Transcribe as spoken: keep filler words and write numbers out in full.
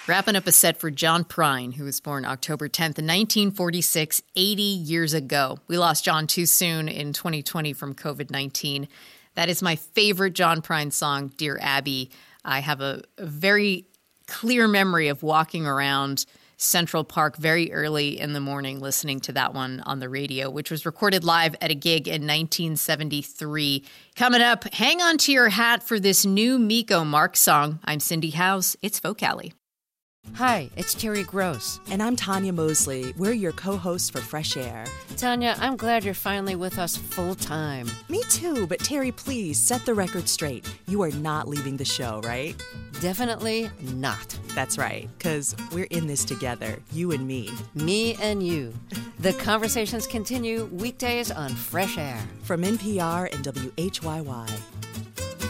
Wrapping up a set for John Prine, who was born October tenth, nineteen forty-six, eighty years ago. We lost John too soon in twenty twenty from covid nineteen. That is my favorite John Prine song, Dear Abby. I have a, a very clear memory of walking around Central Park very early in the morning listening to that one on the radio, which was recorded live at a gig in nineteen seventy-three. Coming up, hang on to your hat for this new Miko Mark song. I'm Cindy House. It's Vocali. Hi, it's Terry Gross. And I'm Tanya Mosley. We're your co-hosts for Fresh Air. Tanya, I'm glad you're finally with us full-time. Me too, but Terry, please set the record straight. You are not leaving the show, right? Definitely not. That's right, because we're in this together, you and me. Me and you. The conversations continue weekdays on Fresh Air. From N P R and W H Y Y.